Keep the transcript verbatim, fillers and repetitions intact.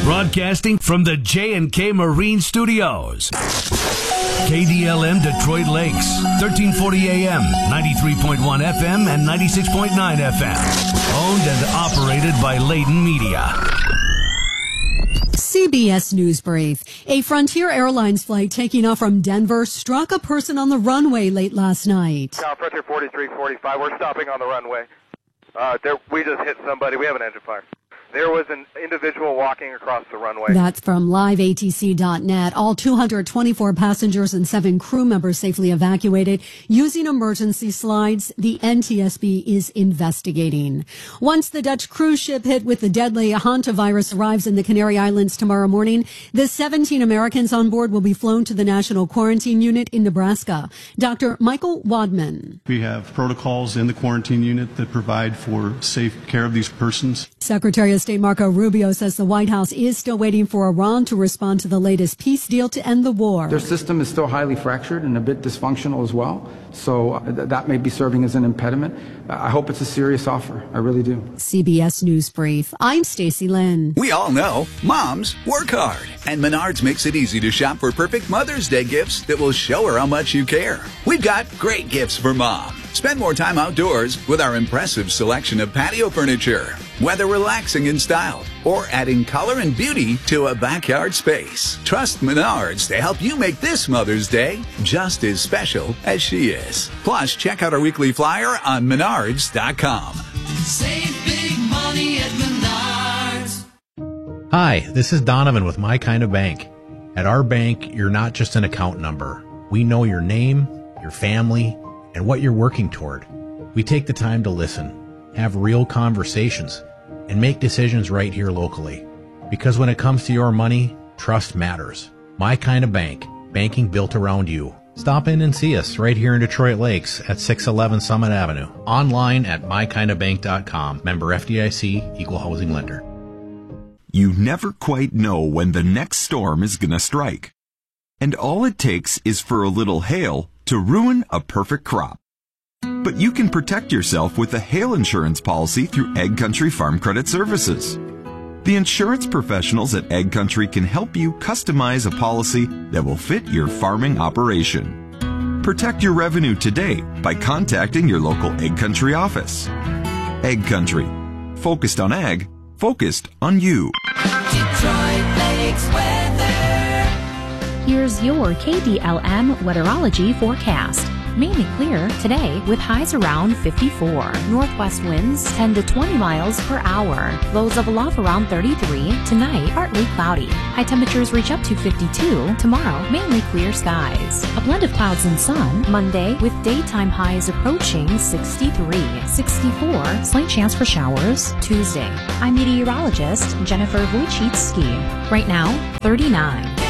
Broadcasting from the J and K Marine Studios. K D L M Detroit Lakes, thirteen forty A M, ninety-three point one F M and ninety-six point nine F M. Owned and operated by Layton Media. C B S News Brief. A Frontier Airlines flight taking off from Denver struck a person on the runway late last night. Now, Frontier forty-three forty-five, we're stopping on the runway. Uh, there, we just hit somebody. We have an engine fire. There was an individual walking across the runway. That's from live A T C dot net. All two hundred twenty-four passengers and seven crew members safely evacuated using emergency slides. The N T S B is investigating. Once the Dutch cruise ship hit with the deadly hantavirus arrives in the Canary Islands tomorrow morning, the seventeen Americans on board will be flown to the National Quarantine Unit in Nebraska. Doctor Michael Wadman. We have protocols in the quarantine unit that provide for safe care of these persons. Secretary of State Marco Rubio says the White House is still waiting for Iran to respond to the latest peace deal to end the war. Their system is still highly fractured and a bit dysfunctional as well, so uh, th- that may be serving as an impediment. I hope it's a serious offer. I really do. C B S News Brief. I'm Stacey Lynn. We all know moms work hard, and Menards makes it easy to shop for perfect Mother's Day gifts that will show her how much you care. We've got great gifts for mom. Spend more time outdoors with our impressive selection of patio furniture, whether relaxing in style or adding color and beauty to a backyard space. Trust Menards to help you make this Mother's Day just as special as she is. Plus, check out our weekly flyer on menards dot com. Save big money at Menards. Hi, this is Donovan with My Kind of Bank. At our bank, you're not just an account number. We know your name, your family, and what you're working toward. We take the time to listen, have real conversations, and make decisions right here locally. Because when it comes to your money, trust matters. My Kind of Bank, banking built around you. Stop in and see us right here in Detroit Lakes at six eleven Summit Avenue. Online at my kind of bank dot com. Member F D I C, Equal Housing Lender. You never quite know when the next storm is going to strike. And all it takes is for a little hail to ruin a perfect crop. But you can protect yourself with a hail insurance policy through Ag Country Farm Credit Services. The insurance professionals at Ag Country can help you customize a policy that will fit your farming operation. Protect your revenue today by contacting your local Ag Country office. Ag Country. Focused on ag, focused on you. Detroit Lakes weather. Here's your K D L M weatherology forecast. Mainly clear today with highs around fifty-four. Northwest winds ten to twenty miles per hour. Lows level off around thirty-three. Tonight, partly cloudy. High temperatures reach up to fifty-two. Tomorrow, mainly clear skies. A blend of clouds and sun. Monday, with daytime highs approaching sixty-three. sixty-four, slight chance for showers. Tuesday, I'm meteorologist Jennifer Wojcicki. Right now, thirty-nine.